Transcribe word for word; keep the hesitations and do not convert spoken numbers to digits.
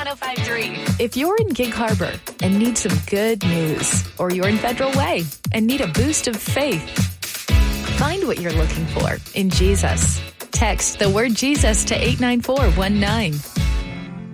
oh five point three. If you're in Gig Harbor and need some good news, or you're in Federal Way and need a boost of faith, find what you're looking for in Jesus. Text the word Jesus to eight nine four one nine.